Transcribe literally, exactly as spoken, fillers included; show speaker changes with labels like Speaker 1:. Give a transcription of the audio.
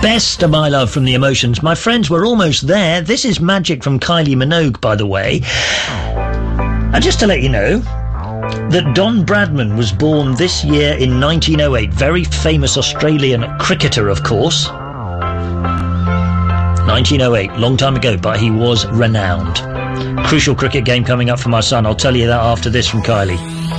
Speaker 1: Best of my love from the Emotions. My friends, we're almost there. This is Magic from Kylie Minogue, by the way. And just to let you know that Don Bradman was born this year in nineteen oh eight. Very famous Australian cricketer, of course. nineteen oh eight, long time ago, but he was renowned. Crucial cricket game coming up for my son. I'll tell you that after this from Kylie.